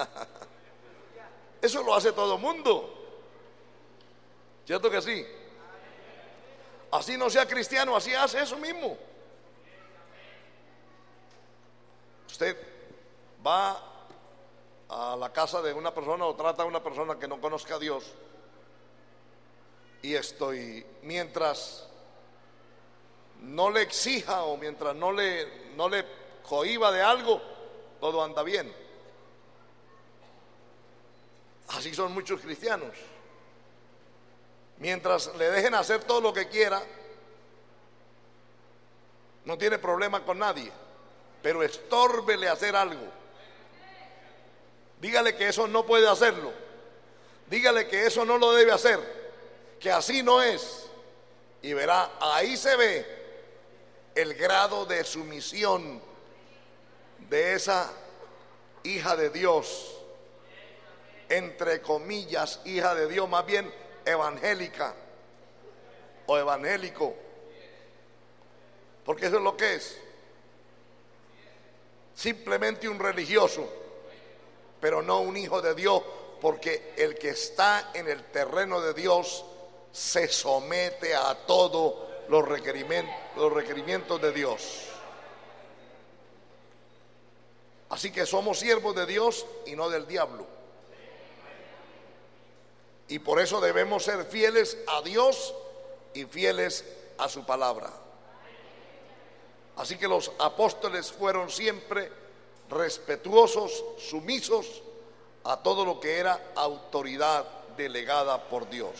Eso lo hace todo mundo, ¿cierto que sí? Así no sea cristiano, así hace eso mismo. Usted va a la casa de una persona o trata a una persona que no conozca a Dios, y mientras no le exija o mientras no le cohíba de algo, todo anda bien. Así son muchos cristianos. Mientras le dejen hacer todo lo que quiera, no tiene problema con nadie, pero estórbele hacer algo. Dígale que eso no puede hacerlo. Dígale que eso no lo debe hacer, que así no es. Y verá, ahí se ve el grado de sumisión de esa hija de Dios, entre comillas, hija de Dios, más bien evangélica o evangélico, porque eso es lo que es, simplemente un religioso, pero no un hijo de Dios, porque el que está en el terreno de Dios se somete a todos los requerimientos de Dios. Así que somos siervos de Dios y no del diablo. Y por eso debemos ser fieles a Dios y fieles a su palabra. Así que los apóstoles fueron siempre respetuosos, sumisos a todo lo que era autoridad delegada por Dios.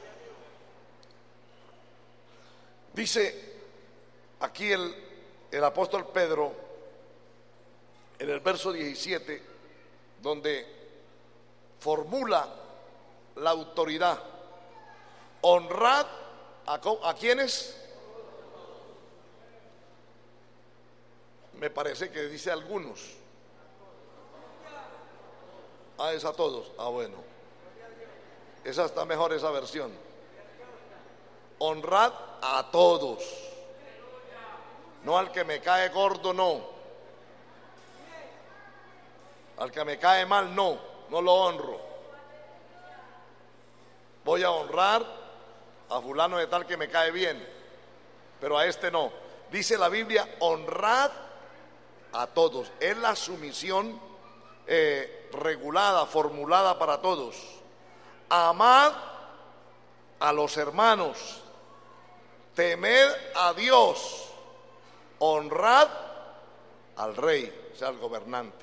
Dice aquí el apóstol Pedro en el verso 17, donde formula la autoridad. Honrad a quienes, me parece que dice algunos. Es a todos. Bueno, esa está mejor, esa versión. Honrad a todos, no al que me cae gordo, no. Al que me cae mal, no lo honro. Voy a honrar a fulano de tal que me cae bien, pero a este no. Dice la Biblia, honrad a todos. Es la sumisión regulada, formulada para todos. Amad a los hermanos, temed a Dios, honrad al rey, o sea, al gobernante.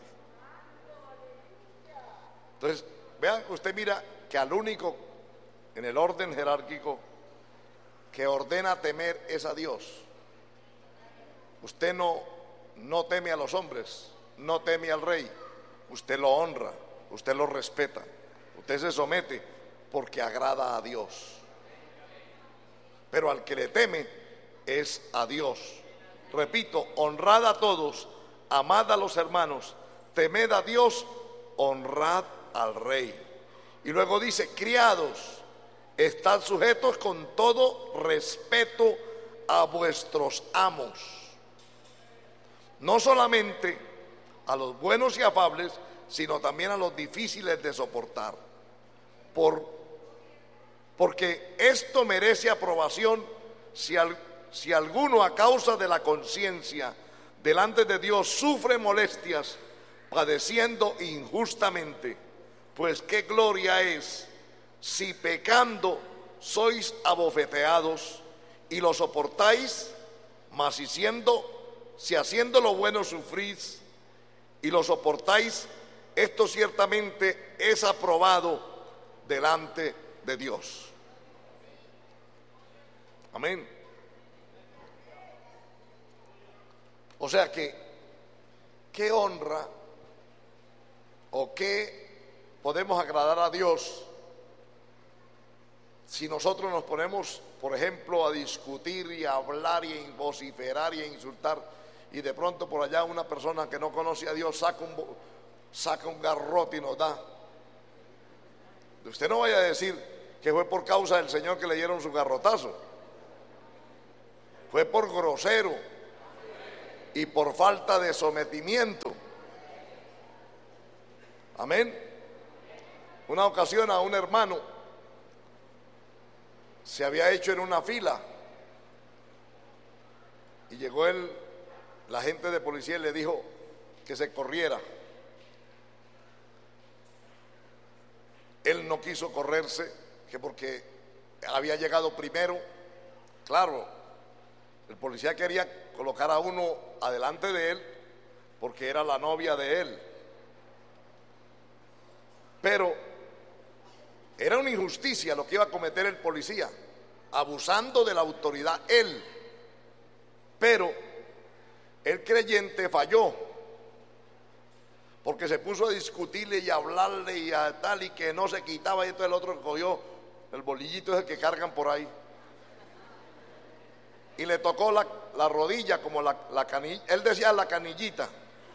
Entonces, vean, usted mira que al único en el orden jerárquico que ordena temer es a Dios. Usted no teme a los hombres, no teme al rey, usted lo honra, usted lo respeta, usted se somete porque agrada a Dios. Pero al que le teme es a Dios. Repito, honrad a todos, amad a los hermanos, temed a Dios, honrad al rey. Y luego dice, criados, estad sujetos con todo respeto a vuestros amos, no solamente a los buenos y afables, sino también a los difíciles de soportar, porque esto merece aprobación si alguno a causa de la conciencia delante de Dios sufre molestias padeciendo injustamente. Pues qué gloria es si pecando sois abofeteados y lo soportáis, mas si haciendo lo bueno sufrís y lo soportáis, esto ciertamente es aprobado delante de Dios. Amén. O sea que, ¿qué honra o qué podemos agradar a Dios si nosotros nos ponemos, por ejemplo, a discutir y a hablar y a vociferar y a insultar, y de pronto por allá una persona que no conoce a Dios saca un garrote y nos da? Usted no vaya a decir que fue por causa del Señor que le dieron su garrotazo. Fue por grosero y por falta de sometimiento. Amén. Una ocasión a un hermano se había hecho en una fila y llegó la agente de policía y le dijo que se corriera. Él no quiso correrse, que porque había llegado primero. Claro, el policía quería colocar a uno adelante de él porque era la novia de él. Pero era una injusticia lo que iba a cometer el policía, abusando de la autoridad él. Pero el creyente falló, porque se puso a discutirle y a hablarle y a tal, y que no se quitaba, y entonces el otro cogió el bolillito ese que cargan por ahí y le tocó la rodilla como la canilla, él decía la canillita,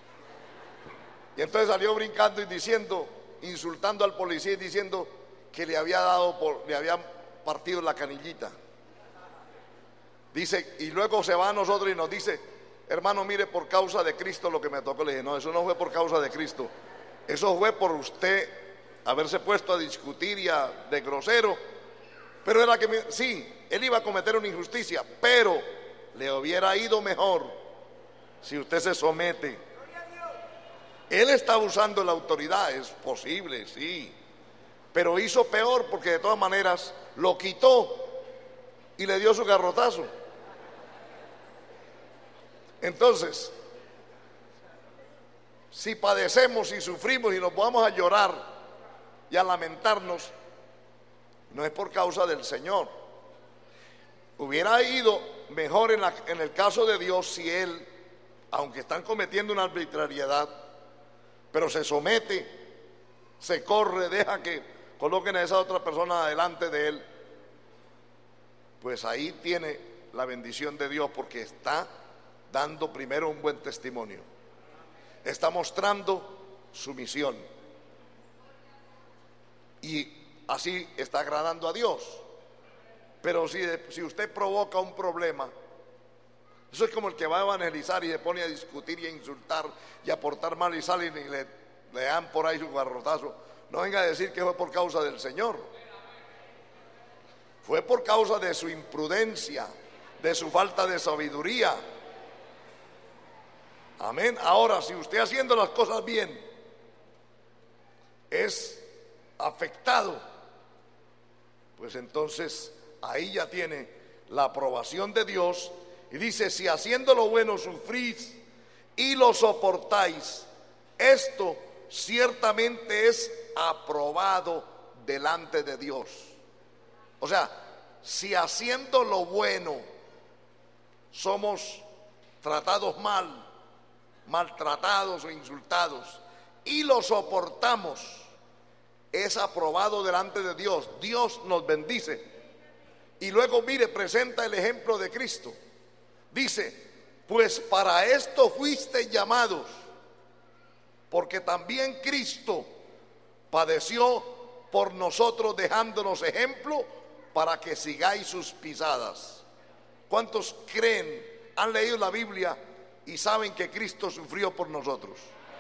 y entonces salió brincando y diciendo, insultando al policía y diciendo que le había partido la canillita. Dice, y luego se va a nosotros y nos dice, hermano, mire, por causa de Cristo lo que me tocó. Le dije, no, eso no fue por causa de Cristo, eso fue por usted haberse puesto a discutir y de grosero. Pero era que sí, él iba a cometer una injusticia, pero le hubiera ido mejor si usted se somete. Él está usando la autoridad, es posible, sí, pero hizo peor, porque de todas maneras lo quitó y le dio su garrotazo. Entonces, si padecemos y sufrimos y nos vamos a llorar y a lamentarnos, no es por causa del Señor. Hubiera ido mejor en el caso de Dios si Él, aunque están cometiendo una arbitrariedad, pero se somete, se corre, deja que coloquen a esa otra persona delante de Él, pues ahí tiene la bendición de Dios, porque está dando primero un buen testimonio, está mostrando su misión y así está agradando a Dios. Pero si usted provoca un problema, eso es como el que va a evangelizar y se pone a discutir y a insultar y a portar mal, y salen y le dan por ahí su garrotazo. No venga a decir que fue por causa del Señor, fue por causa de su imprudencia, de su falta de sabiduría. Amén. Ahora, si usted haciendo las cosas bien es afectado, pues entonces ahí ya tiene la aprobación de Dios. Y dice, si haciendo lo bueno sufrís y lo soportáis, esto ciertamente es aprobado delante de Dios. O sea, si haciendo lo bueno somos tratados mal, maltratados o insultados, y lo soportamos, es aprobado delante de Dios. Dios nos bendice. Y luego, mire, presenta el ejemplo de Cristo. Dice, pues para esto fuisteis llamados, porque también Cristo padeció por nosotros, dejándonos ejemplo para que sigáis sus pisadas. ¿Cuántos creen, han leído la Biblia y saben que Cristo sufrió por nosotros?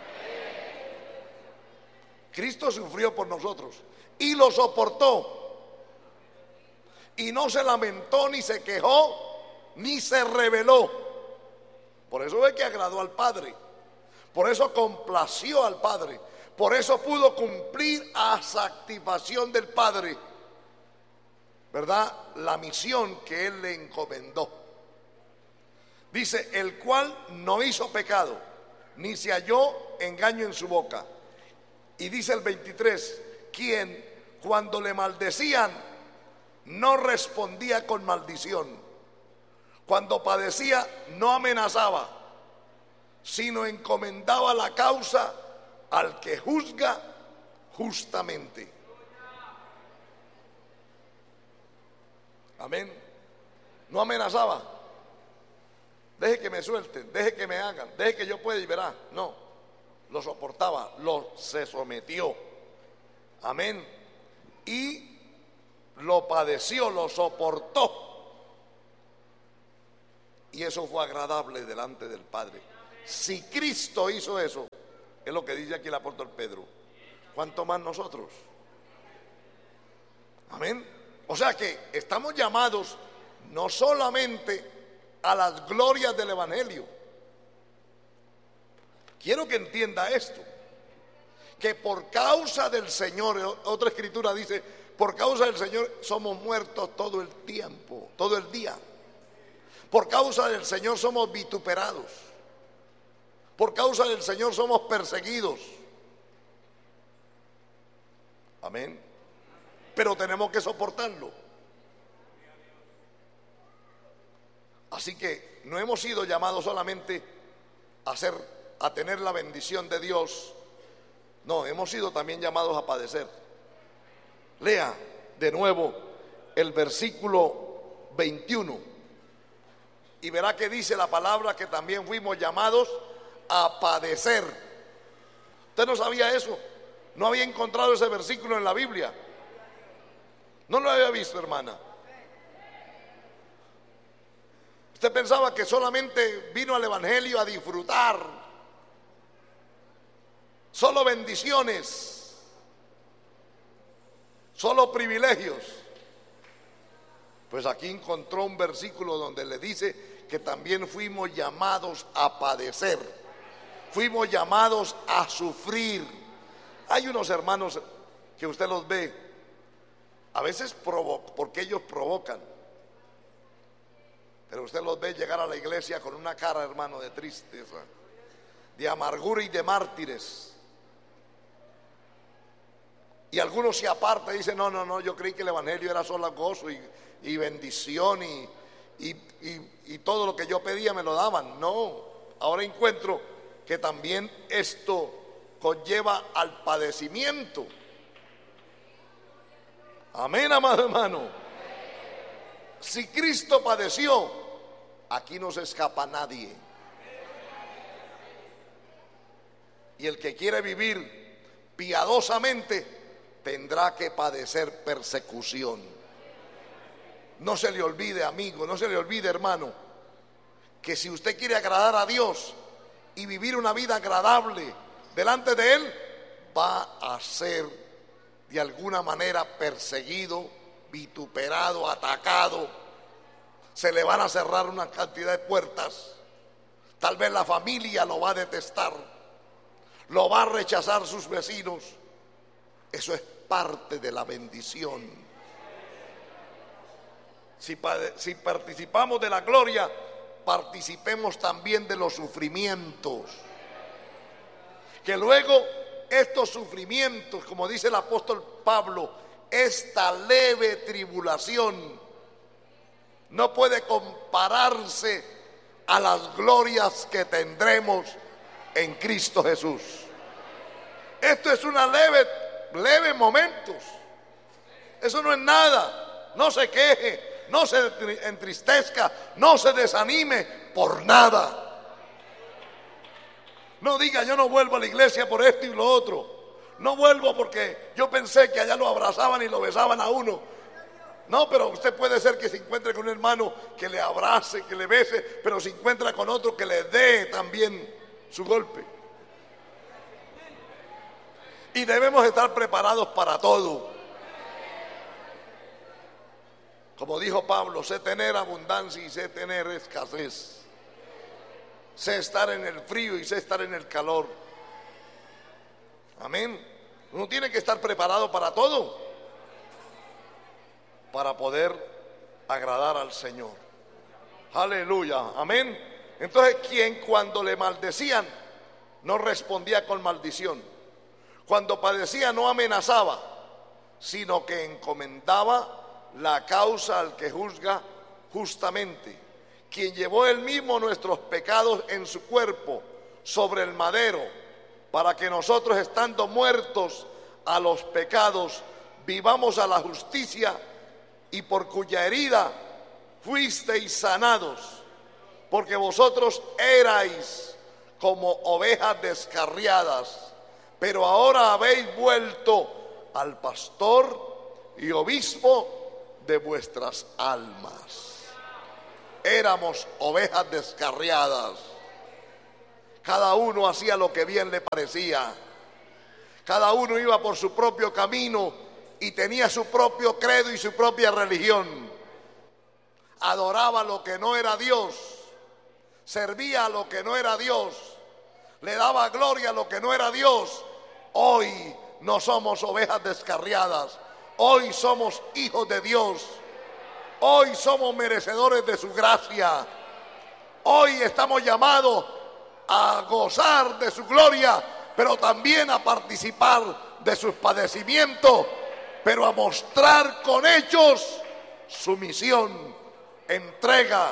Cristo sufrió por nosotros y lo soportó, y no se lamentó, ni se quejó, ni se rebeló. Por eso es que agradó al Padre, por eso complació al Padre, por eso pudo cumplir a satisfacción del Padre, ¿verdad?, la misión que Él le encomendó. Dice, el cual no hizo pecado, ni se halló engaño en su boca. Y dice el 23, quien cuando le maldecían no respondía con maldición, cuando padecía no amenazaba, sino encomendaba la causa al que juzga justamente. Amén. No amenazaba, deje que me suelten, deje que me hagan, deje que yo pueda y verá. No, lo soportaba, se sometió. Amén. Y lo padeció, lo soportó. Y eso fue agradable delante del Padre. Si Cristo hizo eso, es lo que dice aquí el apóstol Pedro, ¿cuánto más nosotros? Amén. O sea que estamos llamados no solamente a las glorias del Evangelio. Quiero que entienda esto, que por causa del Señor, otra escritura dice, por causa del Señor somos muertos todo el tiempo, todo el día. Por causa del Señor somos vituperados. Por causa del Señor somos perseguidos. Amén. Pero tenemos que soportarlo. Así que no hemos sido llamados solamente a tener la bendición de Dios. No, hemos sido también llamados a padecer. Lea de nuevo el versículo 21 y verá que dice la palabra que también fuimos llamados a padecer. ¿Usted no sabía eso? ¿No había encontrado ese versículo en la Biblia? No lo había visto, hermana. Usted pensaba que solamente vino al Evangelio a disfrutar, solo bendiciones, solo privilegios. Pues aquí encontró un versículo donde le dice que también fuimos llamados a padecer, fuimos llamados a sufrir. Hay unos hermanos que usted los ve, a veces porque ellos provocan, pero usted los ve llegar a la iglesia con una cara, hermano, de tristeza, de amargura y de mártires. Y algunos se apartan y dicen, no, yo creí que el Evangelio era solo gozo y bendición y todo lo que yo pedía me lo daban. No, ahora encuentro que también esto conlleva al padecimiento. Amén, amado hermano. Si Cristo padeció, aquí no se escapa nadie. Y el que quiere vivir piadosamente tendrá que padecer persecución. No se le olvide, amigo, no se le olvide, hermano, que si usted quiere agradar a Dios y vivir una vida agradable delante de Él, va a ser de alguna manera perseguido, vituperado, atacado. Se le van a cerrar una cantidad de puertas. Tal vez la familia lo va a detestar, lo va a rechazar sus vecinos. Eso es parte de la bendición. Si participamos de la gloria, participemos también de los sufrimientos. Que luego estos sufrimientos, como dice el apóstol Pablo, esta leve tribulación no puede compararse a las glorias que tendremos en Cristo Jesús. Esto es una leve momentos. Eso no es nada. No se queje, no se entristezca, no se desanime por nada. No diga, yo no vuelvo a la iglesia por esto y lo otro. No vuelvo porque yo pensé que allá lo abrazaban y lo besaban a uno. No, pero usted puede ser que se encuentre con un hermano que le abrace, que le bese, pero se encuentra con otro que le dé también su golpe. Y debemos estar preparados para todo. Como dijo Pablo, sé tener abundancia y sé tener escasez. Sé estar en el frío y sé estar en el calor. Amén. Uno tiene que estar preparado para todo, para poder agradar al Señor. Aleluya, amén. Entonces, quien cuando le maldecían no respondía con maldición, cuando padecía no amenazaba, sino que encomendaba la causa al que juzga justamente, quien llevó él mismo nuestros pecados en su cuerpo sobre el madero, para que nosotros, estando muertos a los pecados, vivamos a la justicia, y por cuya herida fuisteis sanados, porque vosotros erais como ovejas descarriadas, pero ahora habéis vuelto al pastor y obispo de vuestras almas. Éramos ovejas descarriadas. Cada uno hacía lo que bien le parecía. Cada uno iba por su propio camino y tenía su propio credo y su propia religión. Adoraba lo que no era Dios, servía a lo que no era Dios, le daba gloria a lo que no era Dios. Hoy no somos ovejas descarriadas, hoy somos hijos de Dios, hoy somos merecedores de su gracia, hoy estamos llamados a gozar de su gloria, pero también a participar de sus padecimientos, pero a mostrar con hechos su misión, entrega.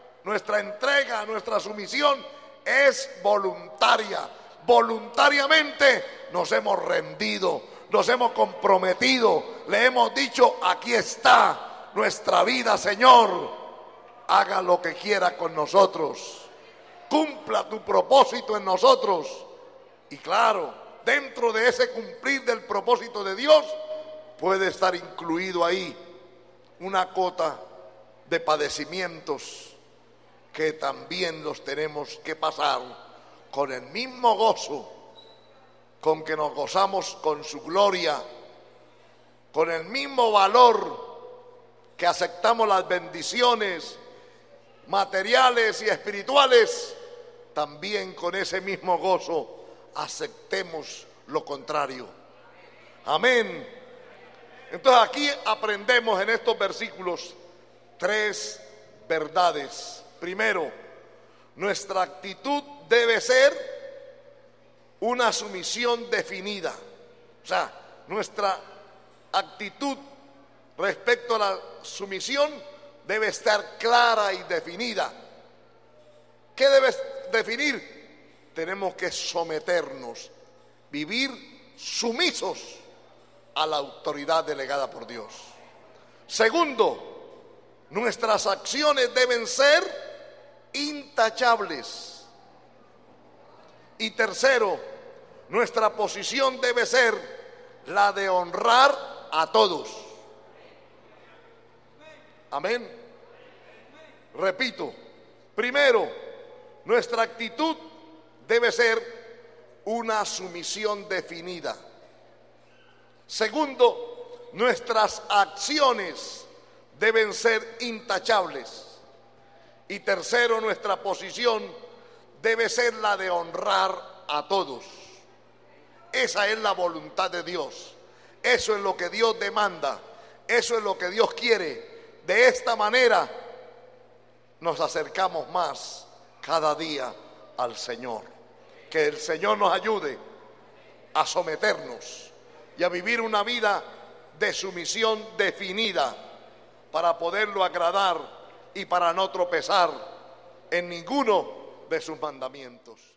Nuestra sumisión es voluntaria. Voluntariamente nos hemos rendido, nos hemos comprometido, le hemos dicho: aquí está nuestra vida, Señor, haga lo que quiera con nosotros, cumpla tu propósito en nosotros. Y claro, dentro de ese cumplir del propósito de Dios puede estar incluido ahí una cota de padecimientos que también los tenemos que pasar con el mismo gozo con que nos gozamos con su gloria, con el mismo valor que aceptamos las bendiciones materiales y espirituales. También con ese mismo gozo aceptemos lo contrario. Amén. Entonces aquí aprendemos en estos versículos 3 verdades. Primero, nuestra actitud debe ser una sumisión definida. O sea, nuestra actitud respecto a la sumisión debe estar clara y definida. ¿Qué debe definir? Tenemos que someternos, vivir sumisos a la autoridad delegada por Dios. Segundo, nuestras acciones deben ser intachables. Y tercero, nuestra posición debe ser la de honrar a todos. Amén. Repito, primero, nuestra actitud debe ser una sumisión definida. Segundo, nuestras acciones deben ser intachables. Y tercero, nuestra posición debe ser la de honrar a todos. Esa es la voluntad de Dios. Eso es lo que Dios demanda. Eso es lo que Dios quiere. De esta manera nos acercamos más cada día al Señor. Que el Señor nos ayude a someternos y a vivir una vida de sumisión definida para poderlo agradar y para no tropezar en ninguno de sus mandamientos.